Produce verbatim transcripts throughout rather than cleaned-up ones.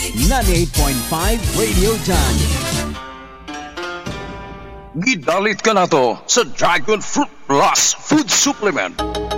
ninety-eight point five Radio Dani. Gidalit ka na to sa Dragon Fruit Plus Food Supplement.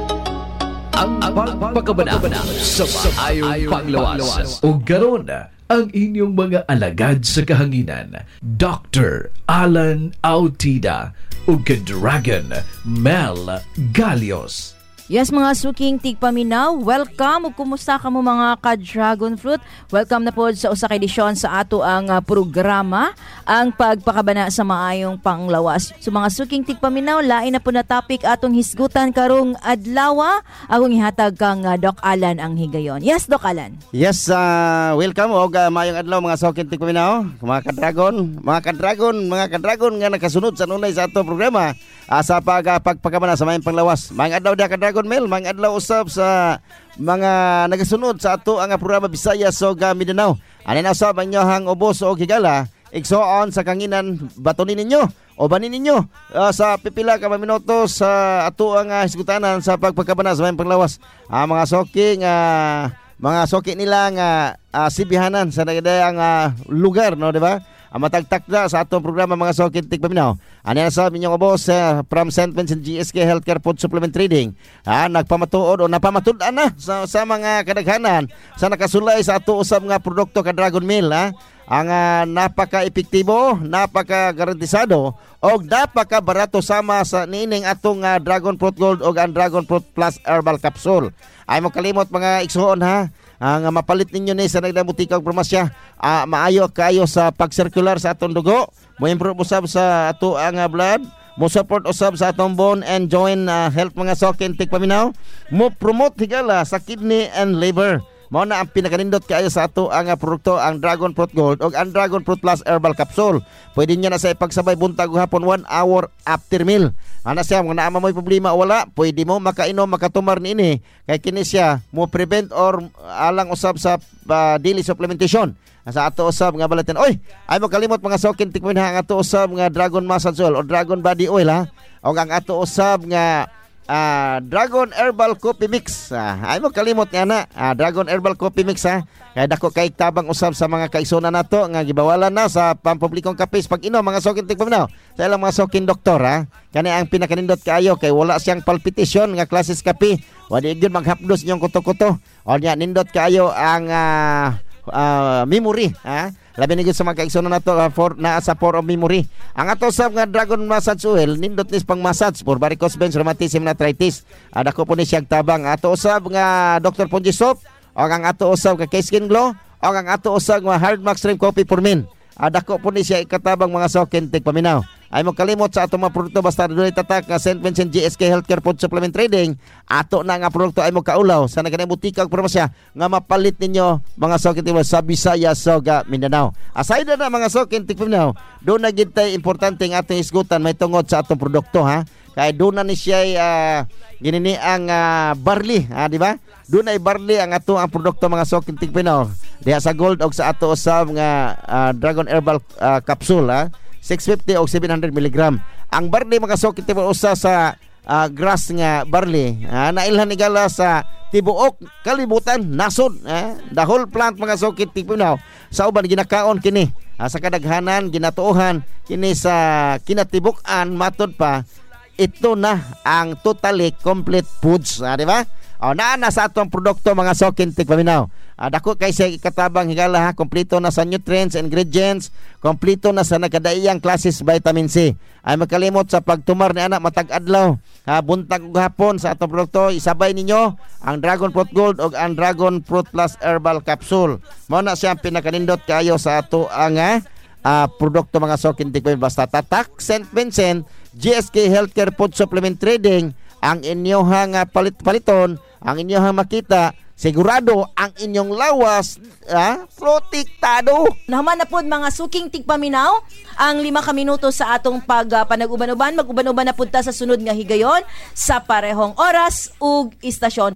Ang pagpagabana sa maayong panglawas. O garon ang inyong mga alagad sa kahanginan. Doctor Alan Autida o Dragon Mel Galios. Yes, mga suking tigpaminaw, welcome ug kumusta ka mo mga ka-dragon fruit? Welcome na po sa usa ka edisyon sa ato ang uh, programa, ang pagpakabana sa maayong panglawas. So mga suking tigpaminaw, lain na po na topic atong hisgutan karong adlaw. Akong ihatag kang uh, Doc Alan ang higayon. Yes, Doc Alan. Yes, uh, welcome og uh, maayong adlaw mga suking tigpaminaw, mga ka-dragon, mga ka-dragon, mga ka-dragon nga nakasunod sa nunay sa ato programa. Uh, sa pag, uh, pagpagkamana sa mayang panglawas. Mga adlaw da ka Dragon Mail, mga adlaw usab sa mga nagasunod sa ato ang programa Bisaya so Mindanao. Ani na usab ang inyohang ubos o higala, igsoon sa kanginan batonin ninyo o banin ninyo uh, sa pipila ka minuto sa ato ang uh, hisgutanan sa pagpagkamana sa mayang panglawas. Uh, mga soking uh, mga soki nila nga uh, sibihanan sa nagdayang uh, lugar, no, di ba? Ang matagtak na sa atong programa mga sokin tigpaminaw. Ano na sa inyong boss uh, from Saint Vincent G S K Healthcare Food Supplement Trading. Ah, nagpamatuod o napamatudan na sa, sa mga kadaghanan sa nakasulay sa ato usab nga produkto ka Dragon Meal. Ha? Ang uh, napaka-epektibo, napaka-garantisado o napaka-barato sama sa nining atong uh, Dragon Fruit Gold o ang Dragon Fruit Plus Herbal Capsule. Ay mo kalimot mga igsoon ha. Ang uh, mapalit ninyo ni sa nagdamutika og promasya, uh, maayo kayo sa pag-circular sa atong dugo, mo improve usab sa ato ang uh, blood, mo support usab sa atong bone and joint uh, health mga sokin tigpaminaw, mo promote higala sa kidney and liver. Mao na ang pinakanindot kaayo sa ato ang uh, produkto, ang Dragon Fruit Gold o ang Dragon Fruit Plus Herbal Capsule. Pwede niya na sa ipagsabay buntag ug hapon one hour after meal. Ana siya, kung naama mo'y problema o wala, pwede mo makainom, makatumar niini. Kaya kini siya, mo prevent or alang usab sa uh, daily supplementation. Sa ato usab nga balatin. Oy, ay mo kalimot mga sokin tikmin ha, ang ato usab nga Dragon Massage Oil o Dragon Body Oil ha. O ang ato usab nga uh, Dragon Herbal Coffee Mix. Uh, ay mo kalimot nga na, uh, Dragon Herbal Coffee Mix ha. Kaya dako kay tabang usab sa mga kaigsoon nato nga gibawalan na sa pampublikong kapis pag inom mga sokin tigpaminaw. Sa ilang mga sokin doktor ha. Kani ang pinakanindot kaayo kay wala siyang palpitation nga klases kape. Wala gyud maghapdos niyong kuto-kuto. O nya nindot kaayo ang uh, uh, memory ha. Labi na gyud sa mga kaigsoon nato uh, for na sa for of memory. Ang ato sab nga Dragon Massage Oil nindot nis pang massage for varicose veins, rheumatism, arthritis. Uh, dako po ni siyang tabang. Ato usab nga Doctor Ponji Soap o ang ato usab ka Skin Glow o ang ato usab nga Hard Max Stream Coffee for Men. Adako po ni siya ikatabang mga sokin tigpaminaw. Ay mo kalimot sa ato mga produkto basta doon itatak nga Saint Vincent G S K Healthcare Food Supplement Trading. Ato na nga produkto ay mo kaulaw sa naganay butika ug promasya nga mapalit ninyo mga sokin tigpaminaw sa Bisaya Soga Mindanao. Aside na mga sokin tigpaminaw, doon na gid tay importante ang atong isgutan may tungod sa atong produkto ha. Kaya doon na ni siya uh, ginini ang uh, barley, ha, di ba? Doon ay barley ang ato ang produkto mga sokin tigpaminaw. Diha sa gold og sa ato usab nga uh, Dragon Herbal uh, Capsule ha. six fifty o seven hundred milligram. Ang barley mga sokin tigpaminaw usa sa uh, grass nga barley. Uh, nailhan ni gala sa tibuok kalibutan nasod. Eh? The whole plant mga sokin tigpaminaw. Sa uban ginakaon kini. Uh, sa kadaghanan ginatuohan kini sa kinatibuk-an matod pa. Ito na ang totally complete foods, ah, di ba? O naa na sa atong produkto mga sokin tigpaminaw. Ah, dako kay sa ikatabang higala ha, kompleto na sa nutrients, ingredients, kompleto na sa nagkadaiyang klases vitamin C. Ay makalimot sa pagtumar ni anak matag adlaw, ha, buntag ug hapon sa atong produkto isabay ninyo ang Dragon Fruit Gold ug ang Dragon Fruit Plus Herbal Capsule. Mao na siya pinakanindot kayo sa ato ang uh, produkto mga sokin tigpaminaw. Basta tatak Saint Vincent G S K Healthcare Food Supplement Trading ang inyohang uh, palit-paliton, ang inyohang makita, sigurado ang inyong lawas ah, protektado. Naman na po mga suking tigpaminaw ang lima ka minuto sa atong pag uh, panag-uban-uban. Mag-uban-uban na punta sa sunod nga higayon sa parehong oras ug istasyon.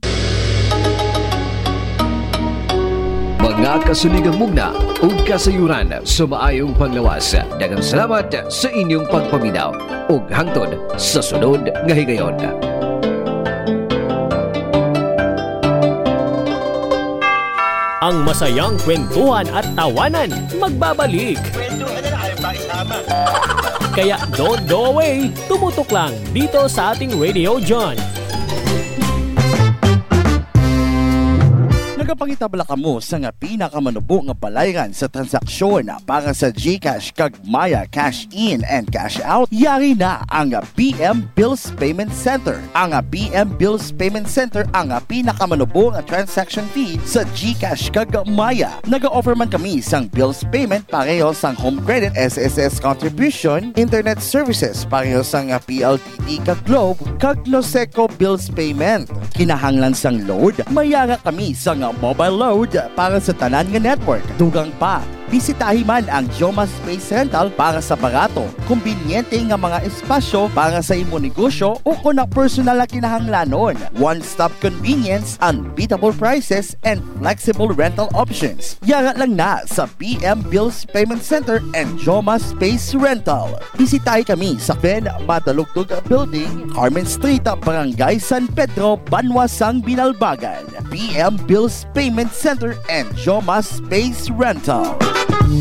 Mga kasuligang mugna o kasayuran sa maayong panglawas. Daghang salamat sa inyong pagpaminaw ug hangtod sa sunod nga higayon. Ang masayang kwentuhan at tawanan magbabalik. Kaya don't go away, tumutok lang dito sa ating Radio John. Nagapangitabla ka mo sa nga pinakamanubo nga balayran sa transaksyon para sa GCash kag Maya Cash In and Cash Out. Yari na ang B M Bills Payment Center. Ang B M Bills Payment Center ang pinakamanubo nga transaction fee sa GCash kag Maya. Naga-offer man kami sang bills payment pareho sang home credit, S S S contribution, internet services pareho sang P L D T kag Globe kag Noseco bills payment. Kinahanglan sang load, mayara kami sang mobile load para sa tanan nga network. Dugang pa, bisitahi man ang Joma Space Rental para sa barato, kumbinyente nga mga espasyo para sa imo negosyo o kung na personal na kinahanglanon. One-stop convenience, unbeatable prices, and flexible rental options. Yara lang na sa B M Bills Payment Center and Joma Space Rental. Bisitahi kami sa Ben Matalugtog Building, Carmen Street, Barangay San Pedro, Banwasang, Binalbagan. B M Bills Payment Center and Joma Space Rental.